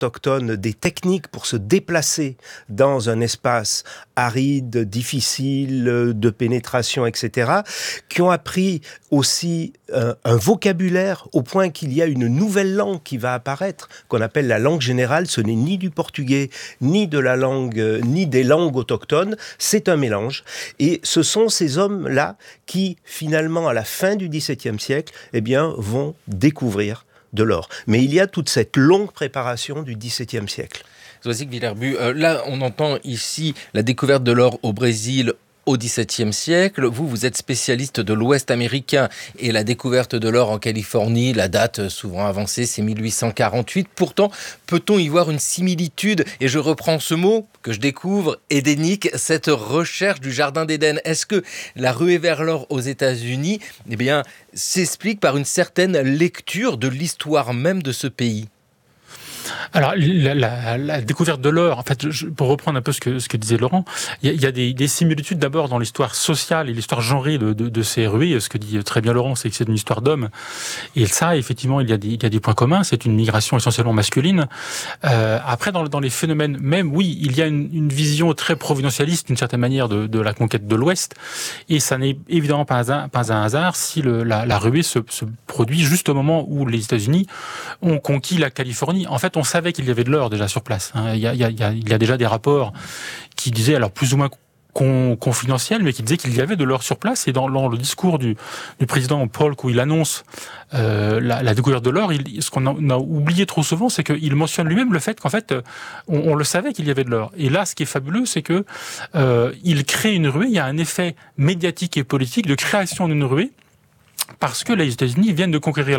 autochtones des techniques pour se déplacer dans un espace aride, difficile, de pénétration, etc., qui ont appris aussi un vocabulaire au point qu'il y a une nouvelle langue qui va apparaître, qu'on appelle la langue générale. Ce n'est ni du portugais, ni de la langue, ni des langues autochtones, c'est un mélange. Et ce sont ces hommes-là qui, finalement, à la fin du XVIIe siècle, eh bien, vont découvrir de l'or. Mais il y a toute cette longue préparation du XVIIe siècle. Zouazig Villerbu, là, on entend ici la découverte de l'or au Brésil au XVIIe siècle. Vous êtes spécialiste de l'Ouest américain et la découverte de l'or en Californie, la date souvent avancée, c'est 1848. Pourtant, peut-on y voir une similitude, et je reprends ce mot que je découvre, édénique, cette recherche du Jardin d'Éden. Est-ce que la ruée vers l'or aux États-Unis, eh bien, s'explique par une certaine lecture de l'histoire même de ce pays ? Alors, la découverte de l'or, en fait, pour reprendre un peu ce que disait Laurent, il y a des similitudes d'abord dans l'histoire sociale et l'histoire genrée de ces ruées. Ce que dit très bien Laurent, c'est que c'est une histoire d'hommes. Et ça, effectivement, il y a des points communs. C'est une migration essentiellement masculine. Après, dans les phénomènes même, oui, il y a une vision très providentialiste, d'une certaine manière, de la conquête de l'Ouest. Et ça n'est évidemment pas un hasard si la ruée se produit juste au moment où les États-Unis ont conquis la Californie. En fait, on savait qu'il y avait de l'or déjà sur place. Il y a déjà des rapports qui disaient, alors plus ou moins confidentiels, mais qui disaient qu'il y avait de l'or sur place. Et dans le discours du président Polk, où il annonce la découverte de l'or, ce qu'on a oublié trop souvent, c'est qu'il mentionne lui-même le fait qu'en fait, on le savait qu'il y avait de l'or. Et là, ce qui est fabuleux, c'est que il crée une ruée. Il y a un effet médiatique et politique de création d'une ruée, parce que les États-Unis viennent de conquérir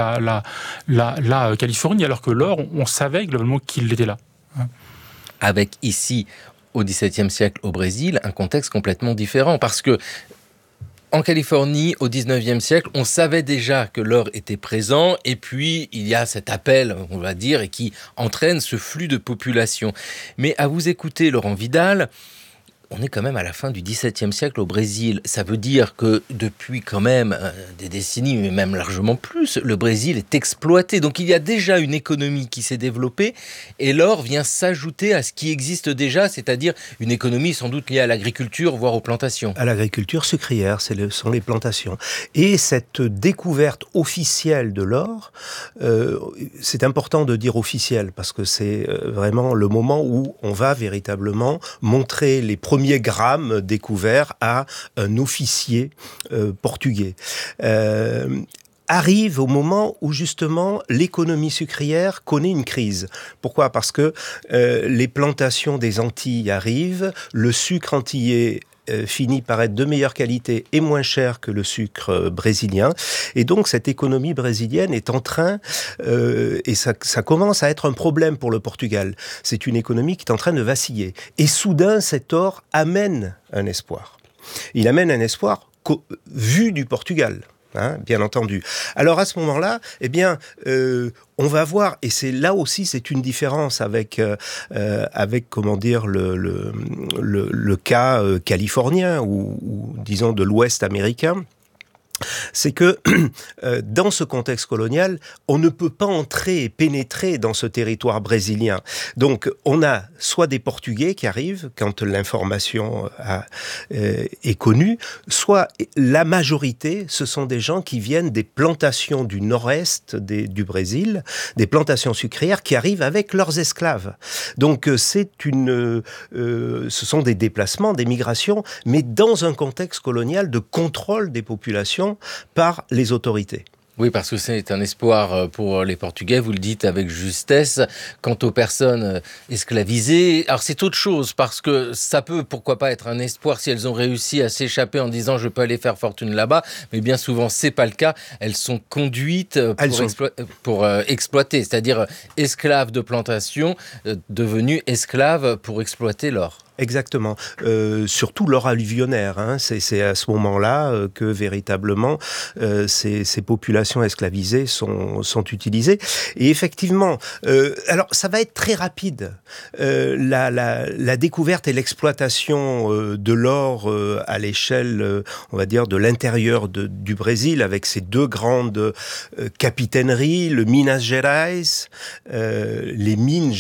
la Californie, alors que l'or, on savait globalement qu'il était là. Avec ici, au XVIIe siècle, au Brésil, un contexte complètement différent. Parce que en Californie, au XIXe siècle, on savait déjà que l'or était présent, et puis il y a cet appel, on va dire, et qui entraîne ce flux de population. Mais à vous écouter, Laurent Vidal, on est quand même à la fin du XVIIe siècle au Brésil. Ça veut dire que depuis quand même des décennies, mais même largement plus, le Brésil est exploité. Donc il y a déjà une économie qui s'est développée, et l'or vient s'ajouter à ce qui existe déjà, c'est-à-dire une économie sans doute liée à l'agriculture, voire aux plantations. À l'agriculture sucrière, sont les plantations. Et cette découverte officielle de l'or, c'est important de dire officielle, parce que c'est vraiment le moment où on va véritablement montrer les premiers grammes découverts à un officier portugais. Arrive au moment où justement l'économie sucrière connaît une crise. Pourquoi ? Parce que les plantations des Antilles arrivent, le sucre antillais finit par être de meilleure qualité et moins cher que le sucre brésilien. Et donc, cette économie brésilienne est en train, et ça commence à être un problème pour le Portugal. C'est une économie qui est en train de vaciller. Et soudain, cet or amène un espoir. Il amène un espoir vu du Portugal. Bien entendu. Alors à ce moment-là, eh bien, on va voir, et c'est là aussi c'est une différence avec comment dire le cas californien ou disons de l'Ouest américain. C'est que dans ce contexte colonial, on ne peut pas entrer et pénétrer dans ce territoire brésilien. Donc, on a soit des Portugais qui arrivent quand l'information est connue, soit la majorité, ce sont des gens qui viennent des plantations du nord-est du Brésil, des plantations sucrières qui arrivent avec leurs esclaves. Donc, ce sont des déplacements, des migrations, mais dans un contexte colonial de contrôle des populations par les autorités. Oui, parce que c'est un espoir pour les Portugais, vous le dites avec justesse. Quant aux personnes esclavisées, alors c'est autre chose, parce que ça peut, pourquoi pas, être un espoir si elles ont réussi à s'échapper en disant « je peux aller faire fortune là-bas », mais bien souvent, c'est pas le cas. Elles sont conduites pour exploiter, c'est-à-dire esclaves de plantation, devenues esclaves pour exploiter l'or. Exactement. Surtout l'or alluvionnaire. C'est à ce moment-là que véritablement ces populations esclavisées sont utilisées. Et effectivement, alors ça va être très rapide. La découverte et l'exploitation de l'or à l'échelle, on va dire, de l'intérieur du Brésil, avec ces deux grandes capitaineries, le Minas Gerais, les mines